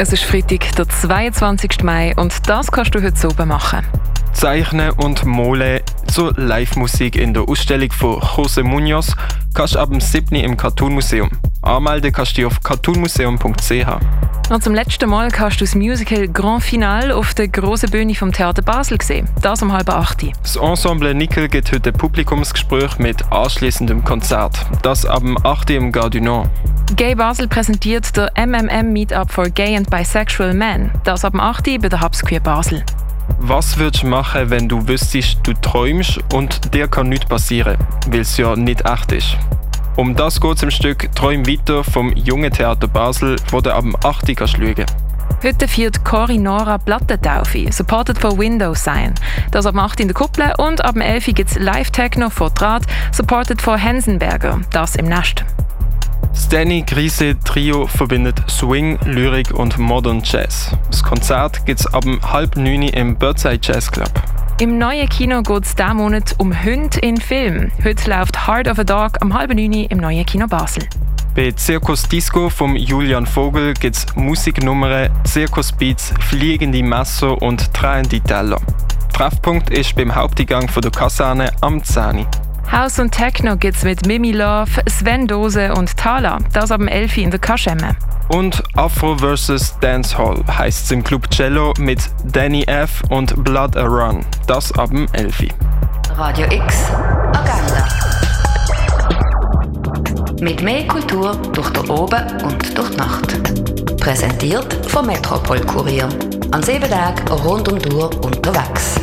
Es ist Freitag, der 22. Mai und das kannst du heute oben machen. Zeichnen und Malen zur Live-Musik in der Ausstellung von José Muñoz kannst du ab dem 7. im Cartoon Museum. Anmelden kannst du dich auf cartoonmuseum.ch. Und zum letzten Mal kannst du das Musical Grand Finale auf der grossen Bühne vom Theater Basel sehen. Das um 7:30. Das Ensemble Nickel gibt heute ein Publikumsgespräch mit anschliessendem Konzert. Das ab dem 8. im Gare du Nord. Gay Basel präsentiert der MMM Meetup for Gay and Bisexual Men. Das ab dem 8. bei der Hubs Queer Basel. Was würdest du machen, wenn du wüsstest, du träumst und dir kann nichts passieren, weil es ja nicht echt ist? Um das geht es im Stück «Träum weiter» vom Jungen Theater Basel, wo du ab dem 8. kannst schauen. Heute feiert Cori Nora Plattentaufe, supported von Windows Sign. Das ab dem 8. in der Kuppel und ab dem 11. gibt es Live-Techno von Draht, supported von Hensenberger. Das im Nest. Das Danny Grise Trio verbindet Swing, Lyrik und Modern Jazz. Das Konzert gibt es ab 8:30 im Birdside Jazz Club. Im neuen Kino geht es diesen Monat um Hunde in Film. Heute läuft Heart of a Dog am 8:30 im neuen Kino Basel. Bei Circus Disco von Julian Vogel gibt es Musiknummern, Zirkusbeats, fliegende Messer und drehende Teller. Treffpunkt ist beim Haupteingang der Kaserne am 10. House und Techno gibt's mit Mimi Love, Sven Dose und Thala. Das ab dem 11. in der Kaschemme. Und Afro vs. Dancehall heisst es im Club Cello mit Danny F. und Blood a Run. Das ab dem 11. Radio X Agenda. Mit mehr Kultur durch den Oben und durch die Nacht. Präsentiert vom Metropol Kurier. An 7 Tagen rund um die Uhr unterwegs.